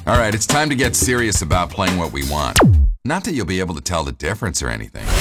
All right, it's time to get serious about playing what we want. Not that you'll be able to tell the difference or anything.